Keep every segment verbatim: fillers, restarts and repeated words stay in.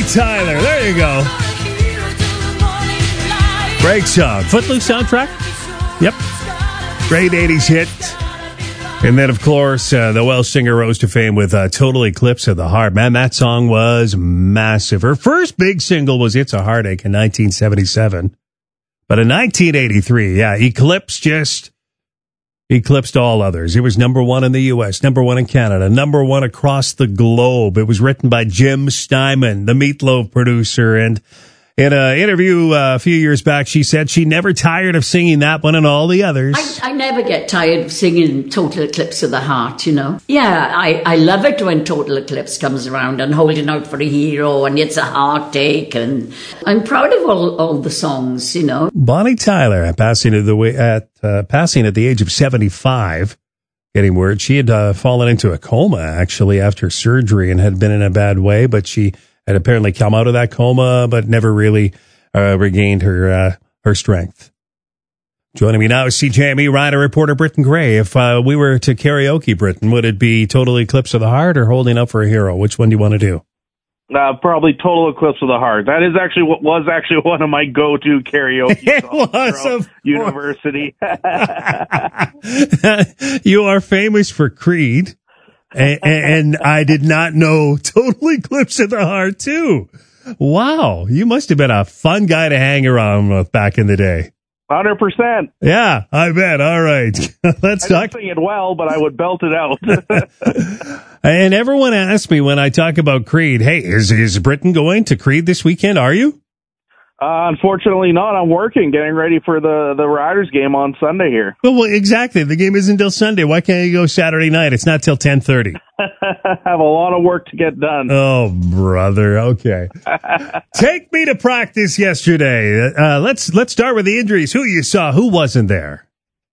Tyler. There you go. Great song. Footloose soundtrack? Yep. Great eighties hit. And then, of course, uh, the Welsh singer rose to fame with uh, Total Eclipse of the Heart. Man, that song was massive. Her first big single was It's a Heartache in nineteen seventy-seven. But in nineteen eighty-three, yeah, Eclipse just eclipsed all others. It was number one in the U S, number one in Canada, number one across the globe. It was written by Jim Steinman, the Meatloaf producer, and in an interview uh, a few years back, she said she never tired of singing that one and all the others. I, I never get tired of singing Total Eclipse of the Heart, you know. Yeah, I, I love it when Total Eclipse comes around and Holding Out for a Hero and It's a Heartache. And I'm proud of all, all the songs, you know. Bonnie Tyler, passing at the way at uh, passing at the age of seventy-five. Getting word she had uh, fallen into a coma actually after surgery and had been in a bad way, but she had apparently come out of that coma, but never really uh, regained her uh, her strength. Joining me now is C J M E rider reporter Britton Gray. If uh, we were to karaoke, Britton, would it be Total Eclipse of the Heart or Holding Out for a Hero? Which one do you want to do? Uh, probably Total Eclipse of the Heart. That is actually what was actually one of my go-to karaoke it songs was, from of university. You are famous for Creed. and, and I did not know Total Eclipse of the Heart, too. Wow. You must have been a fun guy to hang around with back in the day. one hundred percent. Yeah, I bet. All right. Let's I talk. didn't sing it well, but I would belt it out. And everyone asks me when I talk about Creed, hey, is, is Britton going to Creed this weekend? Are you? Uh, unfortunately not. I'm working, getting ready for the, the Riders game on Sunday here. Well, well, exactly. The game isn't till Sunday. Why can't you go Saturday night? It's not till ten thirty. I have a lot of work to get done. Oh, brother. Okay. Take me to practice yesterday. Uh, let's let's start with the injuries. Who you saw? Who wasn't there?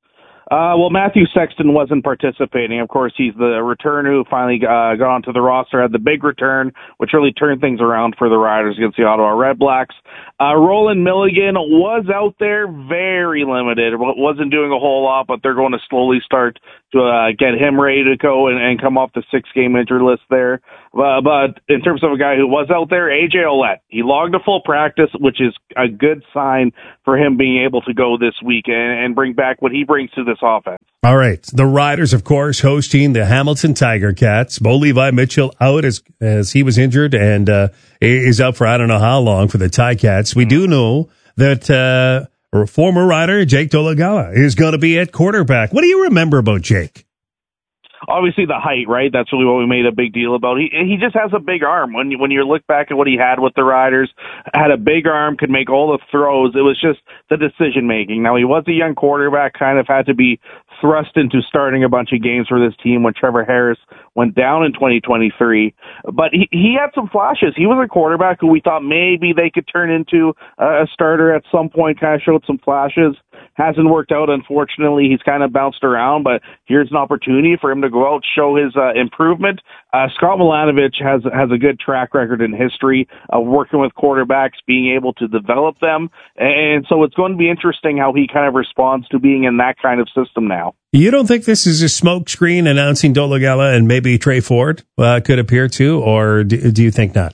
Uh, well, Matthew Sexton wasn't participating. Of course, he's the returner who finally uh, got onto the roster, had the big return, which really turned things around for the Riders against the Ottawa Redblacks. Uh, Roland Milligan was out there, very limited. Wasn't doing a whole lot, but they're going to slowly start to uh, get him ready to go and, and come off the six-game injury list there. Uh, but in terms of a guy who was out there, A J Ouellette, he logged a full practice, which is a good sign for him being able to go this week and, and bring back what he brings to this offense. All right. The Riders, of course, hosting the Hamilton Tiger Cats. Bo Levi Mitchell out as, as he was injured and uh, is out for I don't know how long for the Ticats. We do know that uh, former Rider Jake Dolegala is going to be at quarterback. What do you remember about Jake? Obviously the height, right? That's really what we made a big deal about. He he just has a big arm. When you, when you look back at what he had with the Riders, had a big arm, could make all the throws. It was just the decision making. Now he was a young quarterback, kind of had to be thrust into starting a bunch of games for this team when Trevor Harris went down in twenty twenty-three. But he, he had some flashes. He was a quarterback who we thought maybe they could turn into a starter at some point, kind of showed some flashes. Hasn't worked out, unfortunately. He's kind of bounced around, but here's an opportunity for him to go out, show his uh, improvement. Uh, Scott Milanovich has has a good track record in history of working with quarterbacks, being able to develop them. And so it's going to be interesting how he kind of responds to being in that kind of system now. You don't think this is a smoke screen announcing Dolegala and maybe Trey Ford uh, could appear too, or do, do you think not?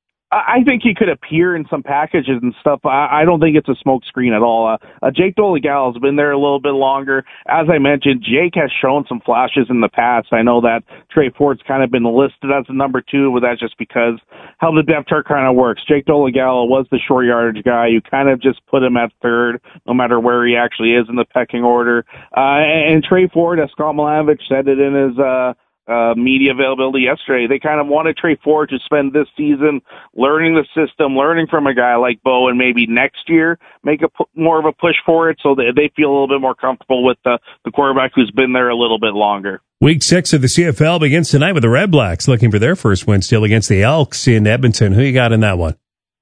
I think he could appear in some packages and stuff. I don't think it's a smoke screen at all. Uh, uh, Jake Dolegala has been there a little bit longer. As I mentioned, Jake has shown some flashes in the past. I know that Trey Ford's kind of been listed as a number two, but that's just because how the depth chart kind of works. Jake Dolegala was the short yardage guy. You kind of just put him at third, no matter where he actually is in the pecking order. Uh, and, and Trey Ford, as Scott Milanovich said it in his uh, Uh, media availability yesterday, they kind of wanted Trey Ford to spend this season learning the system, learning from a guy like Bo, and maybe next year make a pu- more of a push for it so that they feel a little bit more comfortable with the, the quarterback who's been there a little bit longer. Week six of the C F L begins tonight with the Red Blacks looking for their first win still against the Elks in Edmonton. Who you got in that one?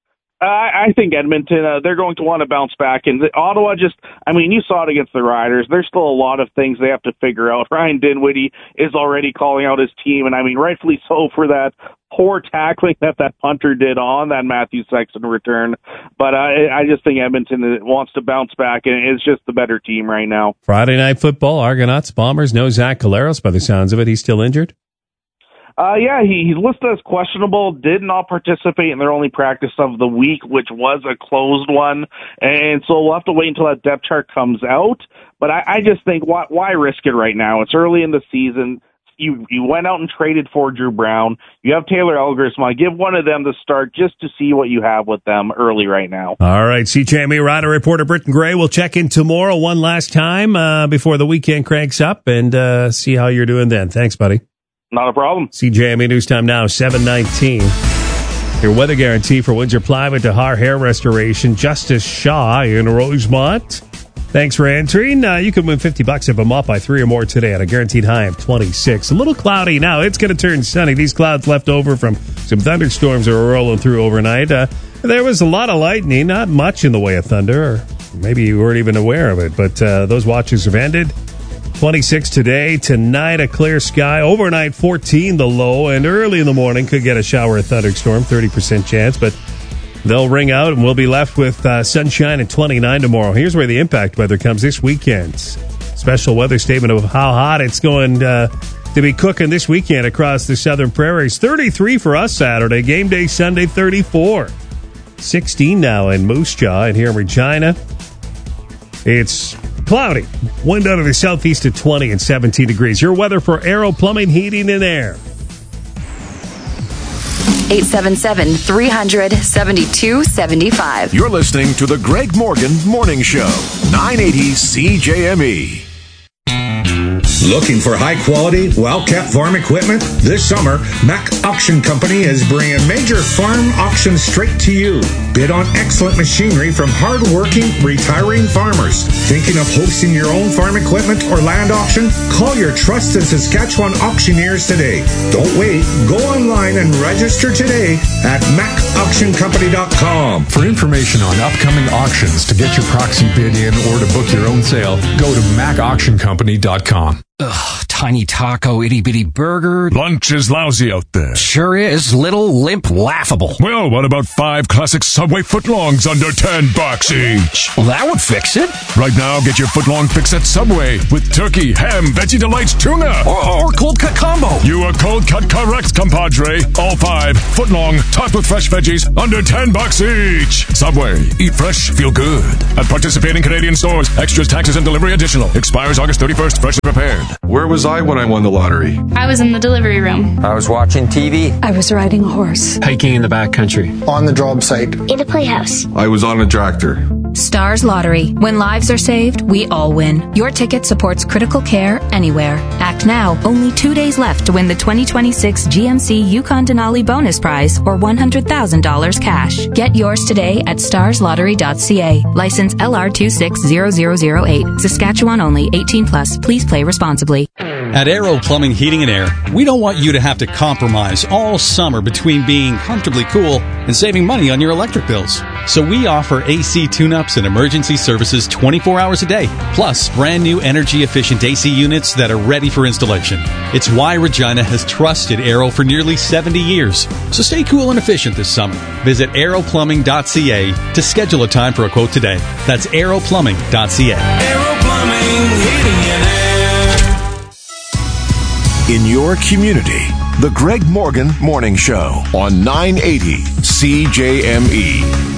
I think Edmonton, uh, they're going to want to bounce back. And Ottawa just, I mean, you saw it against the Riders. There's still a lot of things they have to figure out. Ryan Dinwiddie is already calling out his team, and I mean, rightfully so for that poor tackling that that punter did on that Matthew Sexton return. But uh, I just think Edmonton wants to bounce back, and it's just the better team right now. Friday Night Football, Argonauts, Bombers, no Zach Collaros by the sounds of it. He's still injured? Uh, yeah, he, he's listed as questionable, did not participate in their only practice of the week, which was a closed one. And so we'll have to wait until that depth chart comes out. But I, I just think, why, why risk it right now? It's early in the season. You you went out and traded for Drew Brown. You have Taylor Elgersma. Give one of them the start just to see what you have with them early right now. All right, C J M E rider reporter Britton Gray will check in tomorrow one last time uh, before the weekend cranks up and uh, see how you're doing then. Thanks, buddy. Not a problem. C J M E News Time now, seven nineteen. Your weather guarantee for Windsor Plywood to Har Hair Restoration, Justice Shaw in Rosemont. Thanks for entering. Uh, you can win fifty bucks if I'm up by three or more today at a guaranteed high of twenty-six. A little cloudy now. It's going to turn sunny. These clouds left over from some thunderstorms that were rolling through overnight. Uh, there was a lot of lightning, not much in the way of thunder, or maybe you weren't even aware of it, but uh, those watches have ended. twenty-six today. Tonight, a clear sky. Overnight, fourteen the low, and early in the morning could get a shower or thunderstorm, thirty percent chance, but they'll ring out, and we'll be left with uh, sunshine and twenty-nine tomorrow. Here's where the impact weather comes this weekend. Special weather statement of how hot it's going uh, to be cooking this weekend across the southern prairies. thirty-three for us Saturday. Game day Sunday, thirty-four. sixteen now in Moose Jaw, and here in Regina, it's cloudy. Wind out of the southeast at twenty and seventeen degrees. Your weather for Aero Plumbing, Heating, and Air. eight seven seven, three hundred, seventy-two seventy-five. You're listening to the Greg Morgan Morning Show, nine eighty C J M E. Looking for high-quality, well-kept farm equipment? This summer, Mack Auction Company is bringing major farm auctions straight to you. Bid on excellent machinery from hard-working, retiring farmers. Thinking of hosting your own farm equipment or land auction? Call your trusted Saskatchewan auctioneers today. Don't wait. Go online and register today at mac auction company dot com. For information on upcoming auctions, to get your proxy bid in, or to book your own sale, go to mac auction company dot com. Ugh, tiny taco, itty-bitty burger. Lunch is lousy out there. Sure is. Little, limp, laughable. Well, what about five classic Subway footlongs under ten bucks each? Well, that would fix it. Right now, get your footlong fix at Subway with turkey, ham, Veggie Delights, tuna. Or, or cold cut combo. You are cold cut correct, compadre. All five, footlong, topped with fresh veggies, under ten bucks each. Subway. Eat fresh, feel good. At participating Canadian stores. Extras, taxes, and delivery additional. Expires August thirty-first. Freshly prepared. Where was I when I won the lottery? I was in the delivery room. I was watching T V. I was riding a horse. Hiking in the backcountry. On the job site. In the playhouse. I was on a tractor. Stars Lottery. When lives are saved, we all win. Your ticket supports critical care anywhere. Act now. Only two days left to win the twenty twenty-six G M C Yukon Denali Bonus Prize or one hundred thousand dollars cash. Get yours today at stars lottery dot c a. License L R two six zero zero zero eight. Saskatchewan only. eighteen plus. Please play responsibly. At Aero Plumbing, Heating, and Air, we don't want you to have to compromise all summer between being comfortably cool and saving money on your electric bills. So we offer A C tune-ups and emergency services twenty-four hours a day, plus brand new energy-efficient A C units that are ready for installation. It's why Regina has trusted Aero for nearly seventy years. So stay cool and efficient this summer. Visit aero plumbing dot c a to schedule a time for a quote today. That's aero plumbing dot c a. Aero Plumbing, Heating, and Air. In your community, the Greg Morgan Morning Show on nine eighty C J M E.